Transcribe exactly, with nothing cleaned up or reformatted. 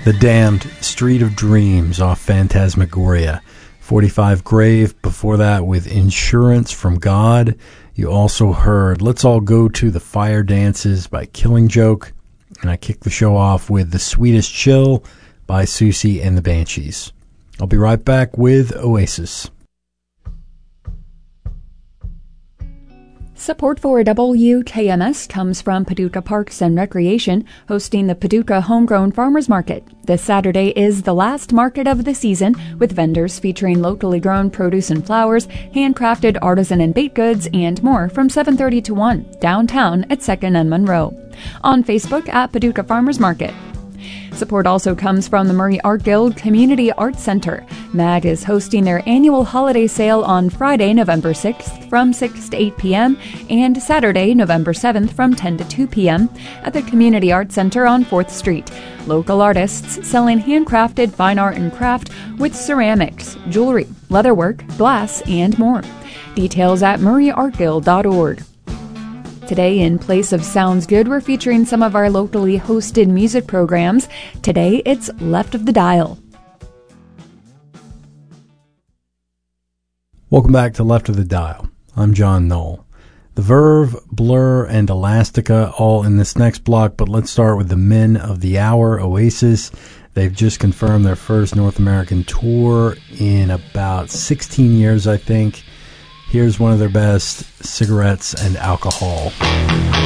The Damned, Street of Dreams off Phantasmagoria. forty-five Grave before that with Insurance from God. You also heard Let's All Go to the Fire Dances by Killing Joke. And I kicked the show off with The Sweetest Chill by Susie and the Banshees. I'll be right back with Oasis. Support for W K M S comes from Paducah Parks and Recreation, hosting the Paducah Homegrown Farmers Market. This Saturday is the last market of the season, with vendors featuring locally grown produce and flowers, handcrafted artisan and baked goods, and more from seven thirty to one, downtown at second and Monroe. On Facebook at Paducah Farmers Market. Support also comes from the Murray Art Guild Community Arts Center. M A G is hosting their annual holiday sale on Friday, November sixth from six to eight p.m. and Saturday, November seventh from ten to two p.m. at the Community Arts Center on fourth Street. Local artists selling handcrafted fine art and craft with ceramics, jewelry, leatherwork, glass, and more. Details at murray art guild dot org. Today, in place of Sounds Good, we're featuring some of our locally hosted music programs. Today, it's Left of the Dial. Welcome back to Left of the Dial. I'm John Knoll. The Verve, Blur, and Elastica all in this next block, but let's start with the Men of the Hour, Oasis. They've just confirmed their first North American tour in about sixteen years, I think. Here's one of their best, Cigarettes and Alcohol.